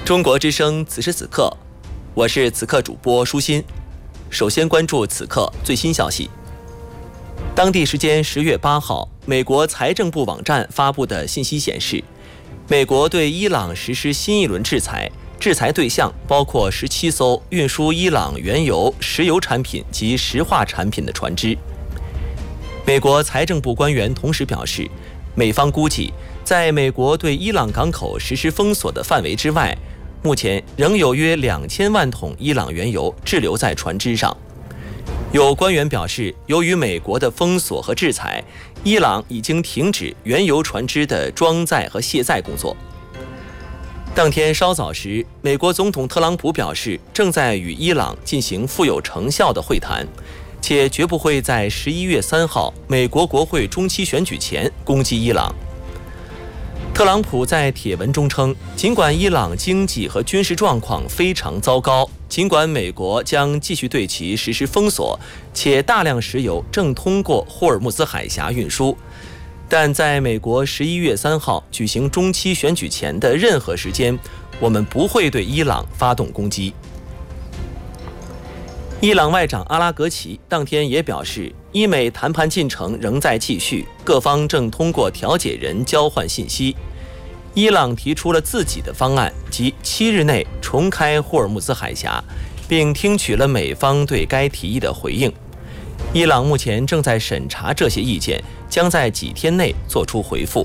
中国之声此时此刻，我是此刻主播舒心。首先关注此刻最新消息。当地时间10月8号，美国财政部网站发布的信息显示，美国对伊朗实施新一轮制裁，制裁对象包括17艘运输伊朗原油、石油产品及石化产品的船只。美国财政部官员同时表示，美方估计，在美国对伊朗港口实施封锁的范围之外，目前仍有约2000万桶伊朗原油滞留在船只上。有官员表示，由于美国的封锁和制裁，伊朗已经停止原油船只的装载和卸载工作。当天稍早时，美国总统特朗普表示，正在与伊朗进行富有成效的会谈，且绝不会在11月3号美国国会中期选举前攻击伊朗。特朗普在帖文中称，尽管伊朗经济和军事状况非常糟糕，尽管美国将继续对其实施封锁，且大量石油正通过霍尔木兹海峡运输，但在美国11月3号举行中期选举前的任何时间，我们不会对伊朗发动攻击。伊朗外长阿拉格齐当天也表示，伊美谈判进程仍在继续，各方正通过调解人交换信息。伊朗提出了自己的方案，即7日内重开霍尔木兹海峡，并听取了美方对该提议的回应。伊朗目前正在审查这些意见，将在几天内做出回复。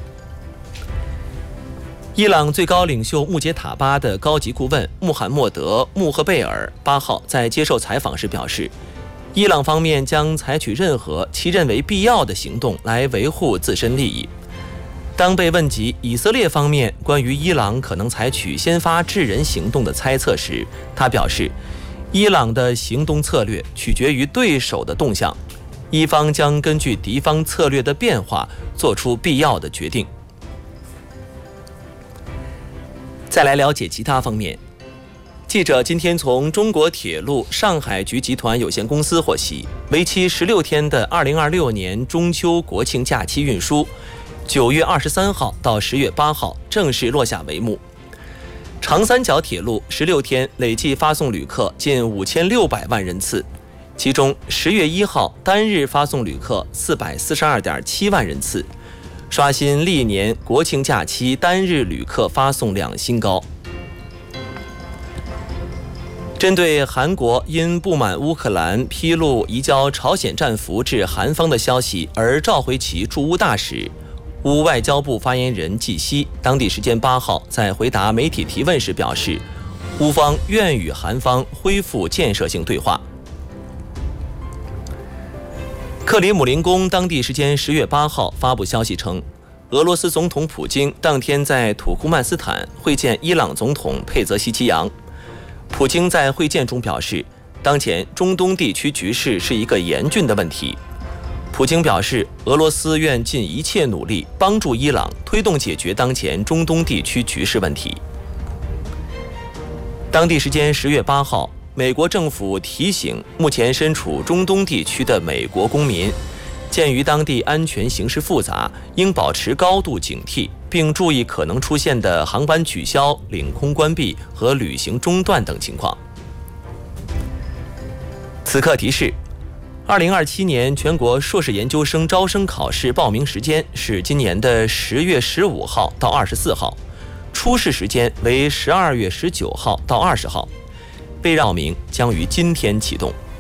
伊朗最高领袖穆杰塔巴的高级顾问穆罕默德·穆赫贝尔8号在接受采访时表示，伊朗方面将采取任何其认为必要的行动来维护自身利益。当被问及以色列方面关于伊朗可能采取先发制人行动的猜测时，他表示，伊朗的行动策略取决于对手的动向，伊方将根据敌方策略的变化做出必要的决定。再来了解其他方面。记者今天从中国铁路上海局集团有限公司获悉，为期16天的2026年中秋国庆假期运输9月23号到10月8号正式落下帷幕。长三角铁路16天累计发送旅客近5600万人次，其中10月1号单日发送旅客442.7万人次，刷新历年国庆假期单日旅客发送量新高。针对韩国因不满乌克兰披露移交朝鲜战俘至韩方的消息而召回其驻乌大使，乌外交部发言人季希当地时间8号在回答媒体提问时表示，乌方愿与韩方恢复建设性对话。克里姆林宫当地时间10月8号发布消息称，俄罗斯总统普京当天在土库曼斯坦会见伊朗总统佩泽希基扬。普京在会见中表示，当前中东地区局势是一个严峻的问题。普京表示，俄罗斯愿尽一切努力帮助伊朗推动解决当前中东地区局势问题。当地时间10月8号，美国政府提醒目前身处中东地区的美国公民，鉴于当地安全形势复杂，应保持高度警惕，并注意可能出现的航班取消、领空关闭和旅行中断等情况。此刻提示，2027年全国硕士研究生招生考试报名时间是今年的10月15号到24号，初试时间为12月19号到20号，备报名将于今天启动。